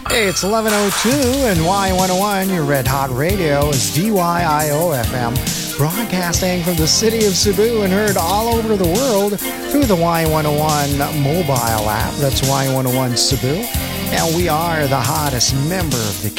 Hey, it's 11:02 and Y101, your Red Hot Radio, is DYIO FM, broadcasting from the city of Cebu and heard all over the world through the Y101 mobile app. That's Y101 Cebu. And we are the hottest member of the